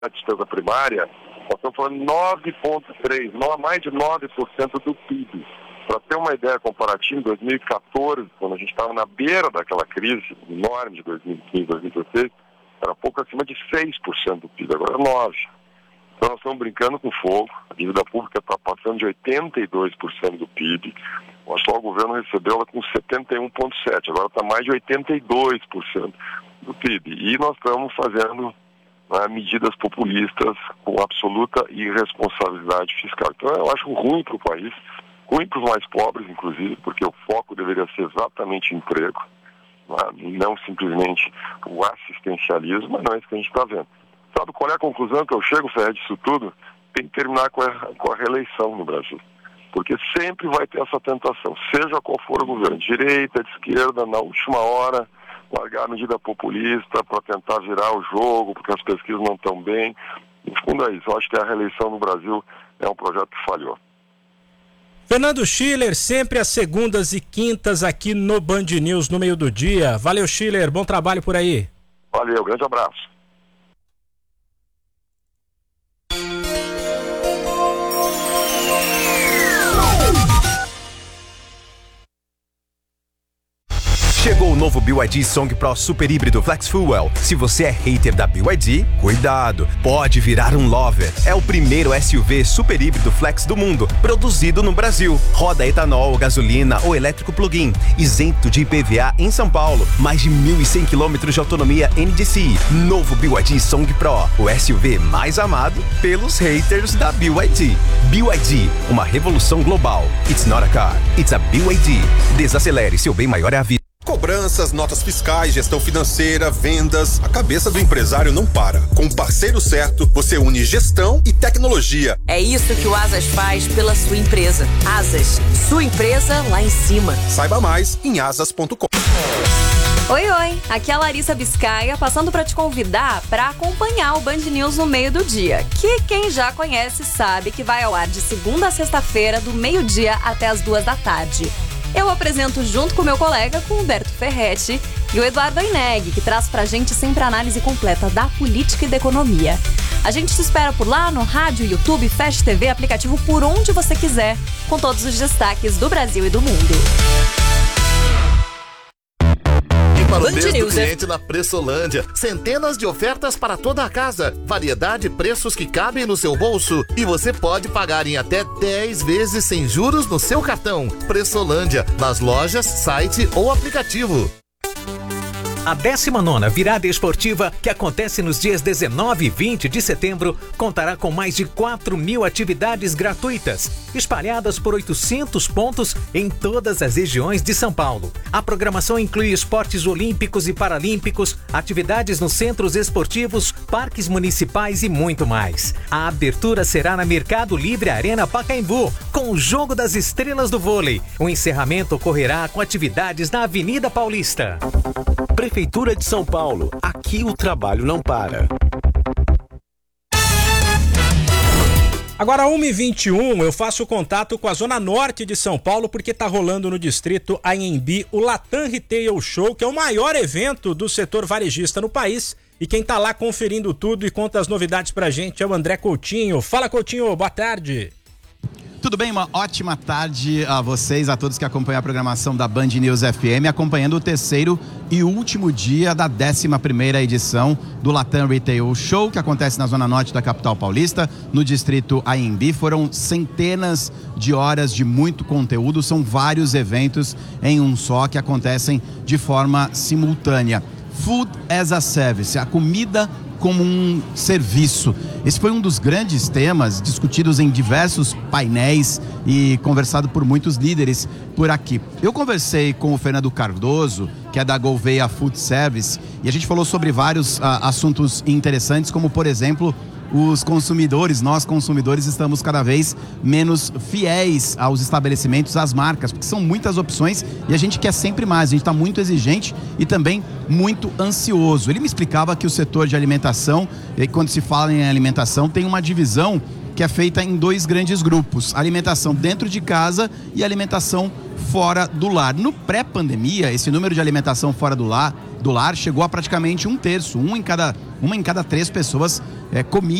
a despesa primária, nós estamos falando 9,3%, mais de 9% do PIB. Para ter uma ideia comparativa, em 2014, quando a gente estava na beira daquela crise enorme de 2015, 2016, era pouco acima de 6% do PIB, agora é 9%. Então nós estamos brincando com fogo, a dívida pública está passando de 82% do PIB, o atual governo recebeu ela com 71,7%, agora está mais de 82% do PIB. E nós estamos fazendo medidas populistas com absoluta irresponsabilidade fiscal. Então eu acho ruim para o país, ruim para os mais pobres, inclusive, porque o foco deveria ser exatamente emprego, não simplesmente o assistencialismo, mas não é isso que a gente está vendo. Sabe qual é a conclusão que eu chego, Ferreira, disso tudo? Tem que terminar com a reeleição no Brasil. Porque sempre vai ter essa tentação, seja qual for o governo, direita, de esquerda, na última hora, largar a medida populista para tentar virar o jogo, porque as pesquisas não estão bem. No fundo é isso, eu acho que a reeleição no Brasil é um projeto que falhou. Fernando Schiller, sempre às segundas e quintas aqui no Band News, no meio do dia. Valeu, Schiller, bom trabalho por aí. Valeu, grande abraço. Chegou o novo BYD Song Pro Super Híbrido Flex Fuel. Se você é hater da BYD, cuidado, pode virar um lover. É o primeiro SUV super híbrido flex do mundo, produzido no Brasil. Roda etanol, gasolina ou elétrico plug-in, isento de IPVA em São Paulo. Mais de 1.100 km de autonomia NDCi. Novo BYD Song Pro, o SUV mais amado pelos haters da BYD. BYD, uma revolução global. It's not a car, it's a BYD. Desacelere, seu bem maior é a vida. Cobranças, notas fiscais, gestão financeira, vendas. A cabeça do empresário não para. Com o parceiro certo, você une gestão e tecnologia. É isso que o Asas faz pela sua empresa. Asas, sua empresa lá em cima. Saiba mais em asas.com. Oi, aqui é a Larissa Biscaia, passando para te convidar para acompanhar o Band News no meio do dia, que quem já conhece sabe que vai ao ar de segunda a sexta-feira, do meio-dia até as 2 da tarde. Eu apresento junto com meu colega, com o Humberto Ferretti, e o Eduardo Aineg, que traz pra gente sempre a análise completa da política e da economia. A gente te espera por lá no rádio, YouTube, Fast TV, aplicativo por onde você quiser, com todos os destaques do Brasil e do mundo. Para o mês do cliente na Pressolândia. Centenas de ofertas para toda a casa. Variedade e preços que cabem no seu bolso. E você pode pagar em até 10 vezes sem juros no seu cartão. Pressolândia, nas lojas, site ou aplicativo. A 19ª Virada Esportiva, que acontece nos dias 19 e 20 de setembro, contará com mais de 4.000 atividades gratuitas, espalhadas por 800 pontos em todas as regiões de São Paulo. A programação inclui esportes olímpicos e paralímpicos, atividades nos centros esportivos, parques municipais e muito mais. A abertura será na Mercado Livre Arena Pacaembu, com o Jogo das Estrelas do Vôlei. O encerramento ocorrerá com atividades na Avenida Paulista. Prefeitura de São Paulo. Aqui o trabalho não para. Agora, 1h21, eu faço contato com a Zona Norte de São Paulo, porque está rolando no distrito Anhembi o Latam Retail Show, que é o maior evento do setor varejista no país. E quem está lá conferindo tudo e conta as novidades pra gente é o André Coutinho. Fala, Coutinho, boa tarde. Tudo bem? Uma ótima tarde a vocês, a todos que acompanham a programação da Band News FM, acompanhando o terceiro e último dia da 11ª edição do Latam Retail Show, que acontece na Zona Norte da capital paulista, no distrito Anhembi. Foram centenas de horas de muito conteúdo, são vários eventos em um só que acontecem de forma simultânea. Food as a Service, a comida como um serviço. Esse foi um dos grandes temas discutidos em diversos painéis e conversado por muitos líderes por aqui. Eu conversei com o Fernando Cardoso, que é da Gouveia Food Service, e a gente falou sobre vários assuntos interessantes, como, por exemplo, os consumidores, nós consumidores, estamos cada vez menos fiéis aos estabelecimentos, às marcas, porque são muitas opções e a gente quer sempre mais, a gente está muito exigente e também muito ansioso. Ele me explicava que o setor de alimentação, e quando se fala em alimentação, tem uma divisão que que é feita em 2 grandes grupos: alimentação dentro de casa e alimentação fora do lar. No pré-pandemia, esse número de alimentação fora do lar chegou a praticamente 1/3. Uma em cada 3 pessoas comia